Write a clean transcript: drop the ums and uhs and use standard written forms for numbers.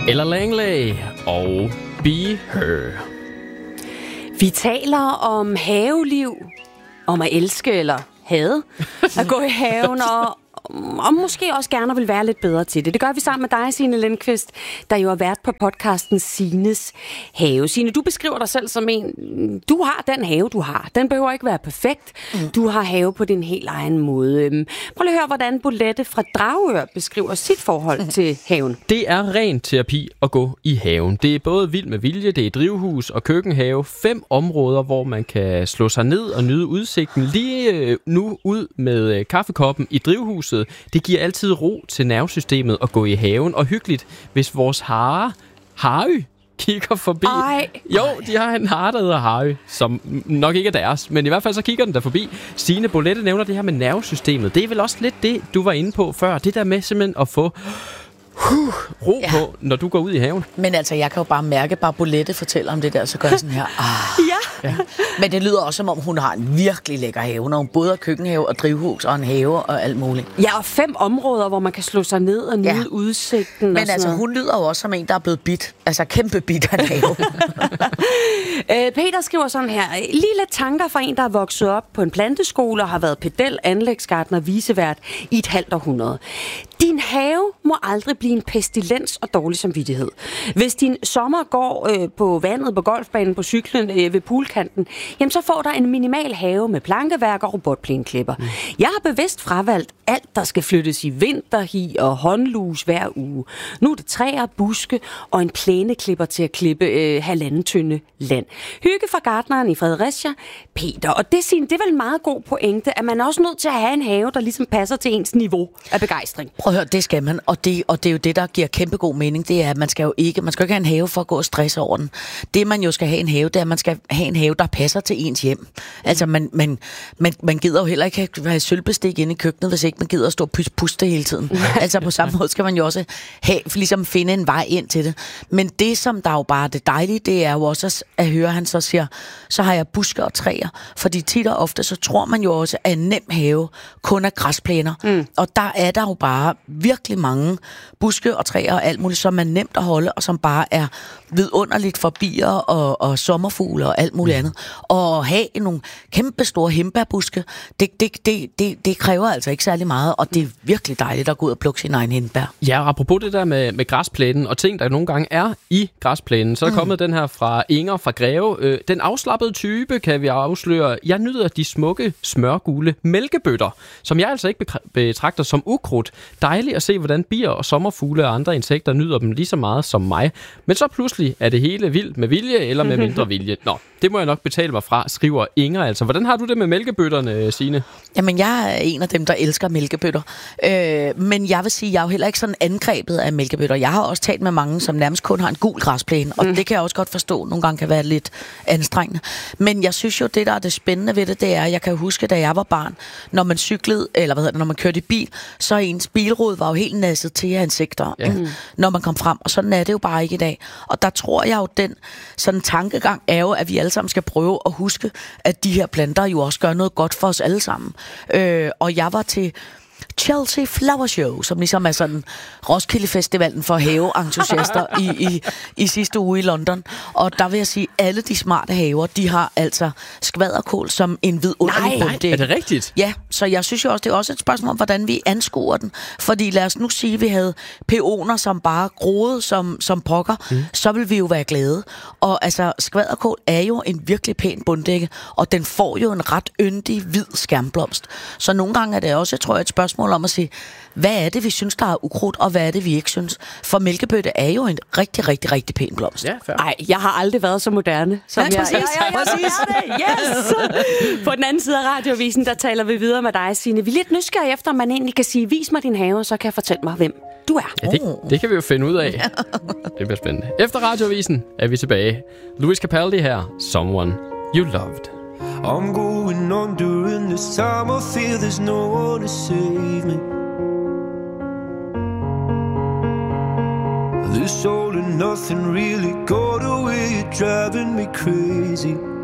Ella Langley og Be Her. Vi taler om haveliv, om at elske eller hade, at gå i haven og måske også gerne vil være lidt bedre til det. Det gør vi sammen med dig, Signe Lindqvist, der jo har været på podcasten Signes Have. Signe, du beskriver dig selv som en, du har den have, du har. Den behøver ikke være perfekt. Du har have på din helt egen måde. Prøv lige at høre, hvordan Bolette fra Dragør beskriver sit forhold til haven. Det er ren terapi at gå i haven. Det er både vild med vilje, det er drivhus og køkkenhave. 5 områder, hvor man kan slå sig ned og nyde udsigten. Lige nu ud med kaffekoppen i drivhuset. Det giver altid ro til nervesystemet at gå i haven, og hyggeligt, hvis vores Harry kigger forbi. Jo, de har en hare, der hedder Harry, som nok ikke er deres, men i hvert fald så kigger den der forbi. Signe, Bolette nævner det her med nervesystemet. Det er vel også lidt det, du var inde på før. Det der med simpelthen at få ro på, når du går ud i haven. Men altså, jeg kan jo bare mærke, bare Bolette fortæller om det der, så gør jeg sådan her. Ja. Men det lyder også, som om hun har en virkelig lækker have, når hun både har køkkenhave og drivhus og en have og alt muligt. Ja, og 5 områder, hvor man kan slå sig ned og nyde udsigten. Men altså, hun lyder jo også som en, der er blevet bidt. Altså, kæmpe bidt af en have. Peter skriver sådan her. Lige lidt tanker fra en, der er vokset op på en planteskole og har været pedel, anlægsgartner, vicevært i et halvt århundrede. Din have må aldrig blive en pestilens og dårlig samvittighed. Hvis din sommer går på vandet, på golfbanen, på cyklen, ved poolkanten, jamen så får der en minimal have med plankeværk og robotplæneklipper. Jeg har bevidst fravalgt alt, der skal flyttes i vinterhi og håndlus hver uge. Nu er det træer, buske og en plæneklipper til at klippe 1,5 tønde land. Hygge fra gartneren i Fredericia, Peter. Og det er vel en meget god pointe, at man er også nødt til at have en have, der ligesom passer til ens niveau af begejstring. Prøv at høre, det skal man, og det er jo det, der giver kæmpe god mening. Det er, at man skal jo ikke have en have for at gå og stresse over den. Det, man jo skal have en have, det er, at man skal have en have, der passer til ens hjem. Altså, man gider jo heller ikke have sølvbestik inde i køkkenet, hvis ikke man gider at stå og puste hele tiden. Altså, på samme måde skal man jo også ligesom finde en vej ind til det. Men det, som der jo bare er det dejlige, det er jo også at høre, han så siger, så har jeg buske og træer. Fordi tit og ofte, så tror man jo også, at en nem have kun er græsplæner. Og der er der jo bare virkelig mange buske og træer og alt muligt, som er nemt at holde, og som bare er vidunderligt for bier og sommerfugle og alt muligt andet. Og have nogle kæmpe store hindbærbuske, det kræver altså ikke særlig meget, og det er virkelig dejligt at gå ud og plukke sin egen hindbær. Ja, apropos det der med græsplænen og ting, der nogle gange er i græsplænen, så er der kommet den her fra Inger fra Greve. Den afslappede type kan vi afsløre. Jeg nyder de smukke, smørgule mælkebøtter, som jeg altså ikke betragter som ukrudt. Dejligt at se, hvordan bier og sommerfugle og andre insekter nyder dem lige så meget som mig. Men så pludselig er det hele vildt med vilje eller med mindre vilje. Nå, det må jeg nok betale mig fra, skriver Inger altså. Hvordan har du det med mælkebøtterne, Signe? Jamen, jeg er en af dem, der elsker mælkebøtter. Men jeg vil sige, jeg er jo heller ikke sådan angrebet af mælkebøtter. Jeg har også talt med mange, som nærmest kun har en gul græsplæne, og det kan jeg også godt forstå. Nogle gange kan være lidt anstrengende. Men jeg synes jo, det der er det spændende ved det, det er, jeg kan huske, da jeg var barn, når man cyklede, eller når man kørte i bil, så ens bilrude var jo helt nasset til af insekter, når man kom frem. Og sådan er det jo bare ikke i dag. Og der tror jeg jo, den sådan tankegang er jo, at vi alle sammen skal prøve at huske, at de her planter jo også gør noget godt for os alle sammen. Og jeg var til Chelsea Flower Show, som ligesom er sådan Roskilde Festivalen for haveentusiaster i sidste uge i London. Og der vil jeg sige, alle de smarte haver, de har altså skvaderkål som en vidunderlig bunddæk. Er det rigtigt? Ja, så jeg synes jo også, det er også et spørgsmål om, hvordan vi anskuer den. Fordi lad os nu sige, at vi havde peoner, som bare groede som pokker, så vil vi jo være glade. Og altså, skvaderkål er jo en virkelig pæn bunddække, og den får jo en ret yndig, hvid skærmblomst. Så nogle gange er det også, tror jeg, et spørgsmål om at sige, hvad er det, vi synes, der er ukrudt, og hvad er det, vi ikke synes? For mælkebøtte er jo en rigtig, rigtig, rigtig pæn blomst. Ja, Ej, jeg har aldrig været så moderne, som jeg præcis. Yes! På den anden side af Radioavisen, der taler vi videre med dig, Signe. Vi er lidt nysgerrige efter, om man egentlig kan sige, vis mig din have, så kan jeg fortælle mig, hvem du er. Ja, det kan vi jo finde ud af. Det bliver spændende. Efter Radioavisen er vi tilbage. Louis Capaldi her, Someone You Loved. I'm going on during this time. I feel there's no one to save me. This all and nothing really got away. You're driving me crazy.